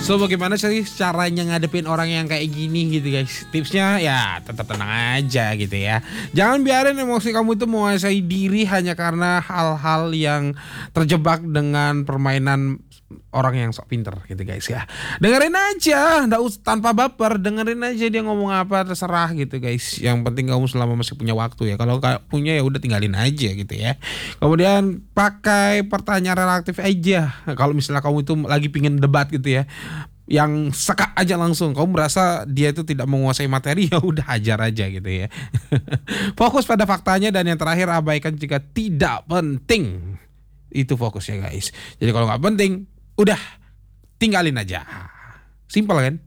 So bagaimana sih caranya ngadepin orang yang kayak gini gitu guys? Tipsnya ya tetap tenang aja gitu ya. Jangan biarin emosi kamu itu menguasai diri hanya karena hal-hal yang terjebak dengan permainan orang yang sok pinter gitu guys ya. Dengerin aja, tanpa baper, dengerin aja dia ngomong apa terserah gitu guys. Yang penting kamu selama masih punya waktu ya. Kalau nggak punya ya udah tinggalin aja gitu ya. Kemudian pakai pertanyaan relatif aja. Kalau misalnya kamu itu lagi pingin debat gitu ya, yang seka aja langsung. Kamu merasa dia itu tidak menguasai materi, ya udah hajar aja gitu ya. Fokus pada faktanya, dan yang terakhir abaikan jika tidak penting. Itu fokusnya guys. Jadi kalau nggak penting, udah tinggalin aja. Simpel kan?